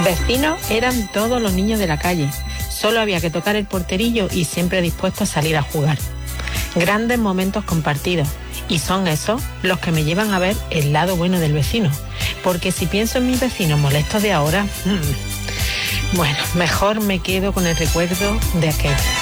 Vecinos eran todos los niños de la calle. Solo había que tocar el porterillo y siempre dispuestos a salir a jugar. Grandes momentos compartidos. Y son esos los que me llevan a ver el lado bueno del vecino. Porque si pienso en mis vecinos molestos de ahora, bueno, mejor me quedo con el recuerdo de aquel.